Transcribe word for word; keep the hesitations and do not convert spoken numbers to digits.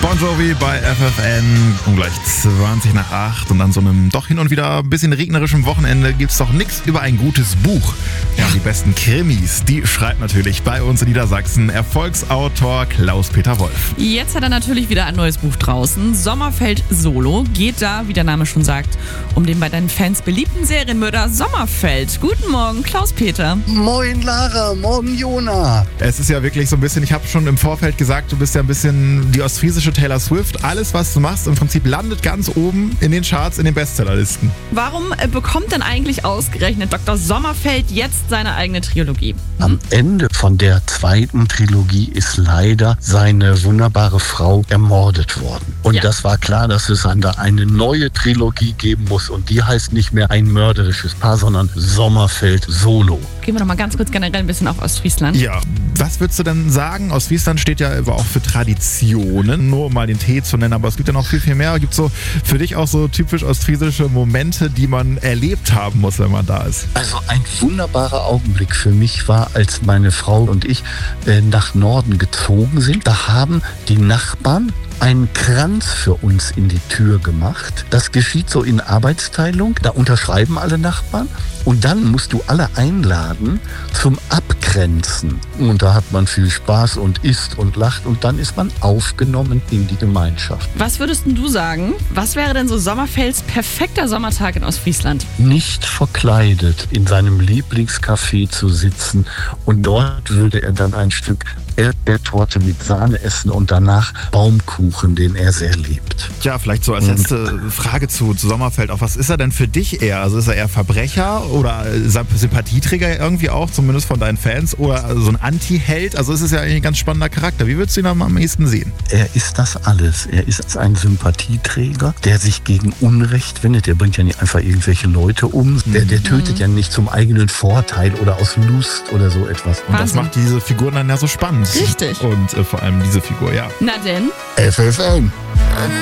Bon Jovi bei F F N um gleich zwanzig nach acht und an so einem doch hin und wieder ein bisschen regnerischem Wochenende gibt's doch nichts über ein gutes Buch. Ja, die besten Krimis, die schreibt natürlich bei uns in Niedersachsen Erfolgsautor Klaus-Peter Wolf. Jetzt hat er natürlich wieder ein neues Buch draußen. Sommerfeld Solo geht da, wie der Name schon sagt, um den bei deinen Fans beliebten Serienmörder Sommerfeld. Guten Morgen, Klaus-Peter. Moin Lara, morgen Jona. Es ist ja wirklich so ein bisschen, ich habe schon im Vorfeld gesagt, du bist ja ein bisschen die ostfriesische Taylor Swift. Alles, was du machst, im Prinzip landet ganz oben in den Charts, in den Bestsellerlisten. Warum äh, bekommt denn eigentlich ausgerechnet Doktor Sommerfeld jetzt seine eigene Trilogie? Am Ende von der zweiten Trilogie ist leider seine wunderbare Frau ermordet worden. Und Ja. das war klar, dass es dann da eine neue Trilogie geben muss. Und die heißt nicht mehr ein mörderisches Paar, sondern Sommerfeld Solo. Gehen wir doch mal ganz kurz generell ein bisschen auf Ostfriesland. Ja, was würdest du denn sagen? Ostfriesland steht ja aber auch für Traditionen, nur um mal den Tee zu nennen, aber es gibt ja noch viel, viel mehr. Gibt es so für dich auch so typisch ostfriesische Momente, die man erlebt haben muss, wenn man da ist? Also ein wunderbarer Augenblick für mich war, als meine Frau und ich äh, nach Norden gezogen sind. Da haben die Nachbarn einen Kranz für uns in die Tür gemacht. Das geschieht so in Arbeitsteilung. Da unterschreiben alle Nachbarn. Und dann musst du alle einladen zum Abgrenzen. Und da hat man viel Spaß und isst und lacht. Und dann ist man aufgenommen in die Gemeinschaft. Was würdest denn du sagen? Was wäre denn so Sommerfelds perfekter Sommertag in Ostfriesland? Nicht verkleidet in seinem Lieblingscafé zu sitzen. Und dort würde er dann ein Stück Erdbeertorte mit Sahne essen und danach Baumkuchen, den er sehr liebt. Ja, vielleicht so als letzte Frage zu, zu Sommerfeld auch. Was ist er denn für dich eher? Also ist er eher Verbrecher oder Sympathieträger irgendwie auch, zumindest von deinen Fans, oder so ein Anti-Held? Also es ist ja eigentlich ein ganz spannender Charakter. Wie würdest du ihn am ehesten sehen? Er ist das alles. Er ist ein Sympathieträger, der sich gegen Unrecht wendet. Der bringt ja nicht einfach irgendwelche Leute um. Der, der tötet ja nicht zum eigenen Vorteil oder aus Lust oder so etwas. Und das Wahnsinn. macht diese Figuren dann ja so spannend. Richtig. Und äh, vor allem diese Figur, ja. Na denn? F F N.